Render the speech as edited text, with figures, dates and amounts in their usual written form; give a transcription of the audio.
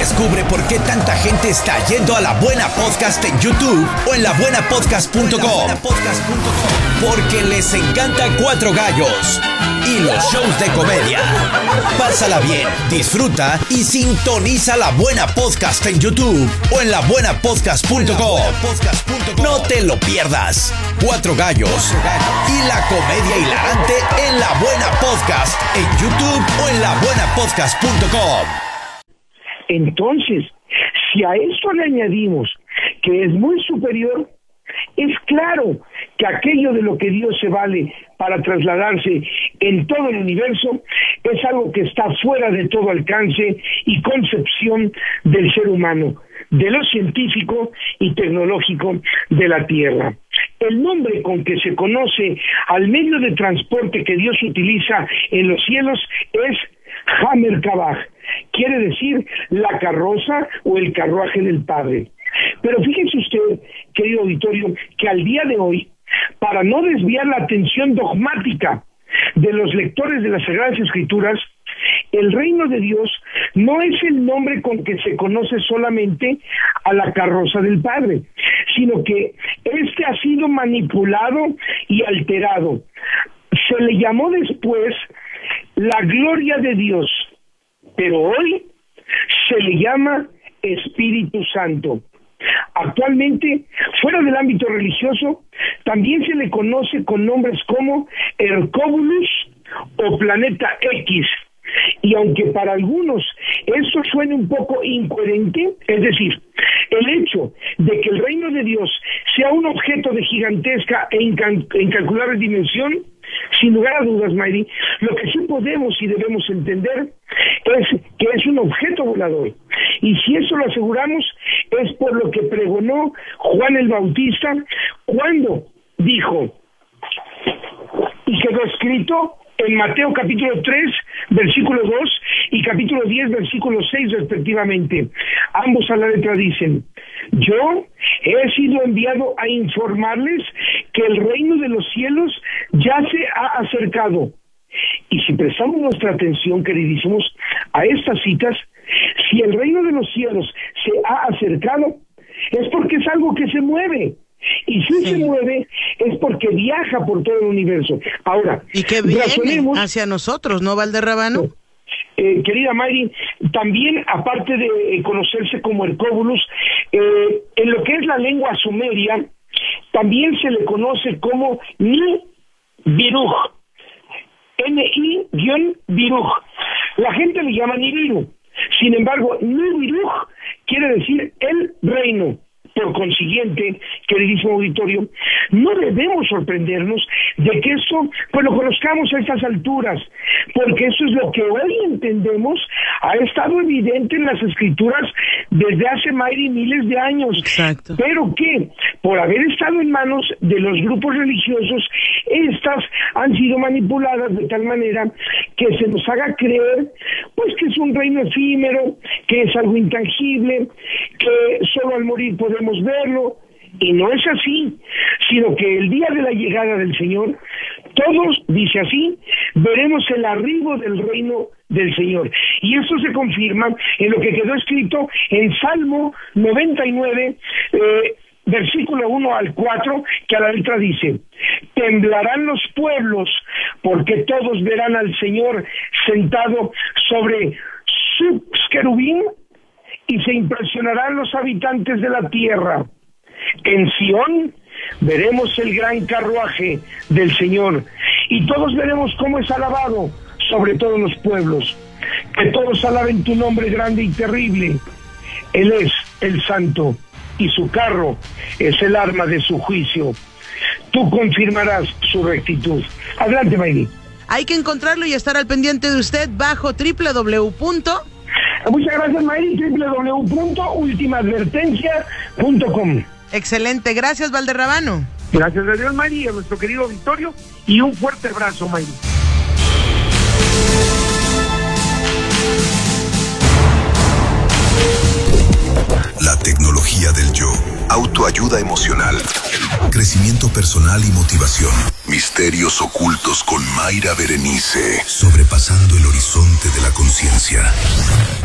Descubre por qué tanta gente está yendo a La Buena Podcast en YouTube o en labuenapodcast.com. Porque les encanta Cuatro Gallos y los shows de comedia. Pásala bien, disfruta y sintoniza La Buena Podcast en YouTube o en labuenapodcast.com. No te lo pierdas. Cuatro Gallos y la comedia hilarante en La Buena Podcast en YouTube o en labuenapodcast.com. Entonces, si a esto le añadimos que es muy superior, es claro que aquello de lo que Dios se vale para trasladarse en todo el universo es algo que está fuera de todo alcance y concepción del ser humano, de lo científico y tecnológico de la Tierra. El nombre con que se conoce al medio de transporte que Dios utiliza en los cielos es Hamerkabah, quiere decir la carroza o el carruaje del Padre. Pero fíjese usted, querido auditorio, que al día de hoy, para no desviar la atención dogmática de los lectores de las Sagradas Escrituras, el reino de Dios no es el nombre con que se conoce solamente a la carroza del Padre, sino que este ha sido manipulado y alterado. Se le llamó después la gloria de Dios, pero hoy se le llama Espíritu Santo. Actualmente, fuera del ámbito religioso, también se le conoce con nombres como Hercóbulus o Planeta X. Y aunque para algunos esto suene un poco incoherente, es decir, el hecho de que el reino de Dios sea un objeto de gigantesca e incalculable dimensión, sin lugar a dudas, Mayri, lo que sí podemos y debemos entender es que es un objeto volador. Y si eso lo aseguramos, es por lo que pregonó Juan el Bautista cuando dijo, y quedó escrito en Mateo capítulo 3, versículo 2 y capítulo 10, versículo 6 respectivamente. Ambos a la letra dicen, yo he sido enviado a informarles que el reino de los cielos ya se ha acercado. Y si prestamos nuestra atención, queridísimos, a estas citas, si el reino de los cielos se ha acercado, es porque es algo que se mueve. Y si se mueve, es porque viaja por todo el universo. Ahora, y que viene hacia nosotros, ¿no, Valderrábano? Querida Mayri, también, aparte de conocerse como Hercóbulus, en lo que es la lengua sumeria, también se le conoce como Nibiru, N-I-Biruj. La gente le llama Nibiru. Sin embargo, Nibiru quiere decir el reino. Por consiguiente, queridísimo auditorio, no debemos sorprendernos de que eso, pues lo conozcamos a estas alturas, porque eso es lo que hoy entendemos, ha estado evidente en las Escrituras desde hace miles de años. Exacto. Pero que, por haber estado en manos de los grupos religiosos, estas han sido manipuladas de tal manera que se nos haga creer, pues que es un reino efímero, que es algo intangible, que solo al morir podemos verlo, y no es así, sino que el día de la llegada del Señor, todos, dice así, veremos el arribo del reino del Señor. Y esto se confirma en lo que quedó escrito en Salmo 99, versículo 1 al 4, que a la letra dice, temblarán los pueblos, porque todos verán al Señor sentado sobre su querubín, y se impresionarán los habitantes de la tierra. En Sión veremos el gran carruaje del Señor, y todos veremos cómo es alabado sobre todos los pueblos. Que todos alaben tu nombre grande y terrible. Él es el santo, y su carro es el arma de su juicio. Tú confirmarás su rectitud. Adelante, Mayri. Hay que encontrarlo y estar al pendiente de usted bajo www. Muchas gracias, Mayri. www.ultimaadvertencia.com. Excelente, gracias, Valderrábano. Gracias a Dios, Mayri, a nuestro querido auditorio, y un fuerte abrazo, Mayri. La tecnología del yo, autoayuda emocional, crecimiento personal y motivación. Misterios ocultos con Mayra Berenice, sobrepasando el horizonte de la conciencia.